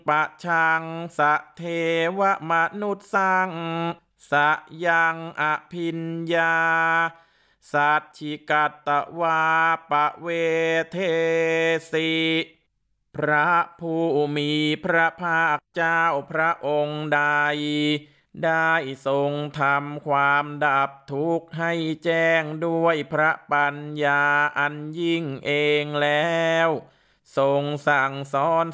ปะชังสะเทวมนุษย์สังสะยังอภิญญาสัจฉิกัตตวาปะเวเทสิพระผู้มีพระภาคเจ้าพระองค์ใดได้ทรงทำความดับทุกข์ให้แจ้งด้วยพระปัญญาอันยิ่งเองแล้วทรงสั่งสอน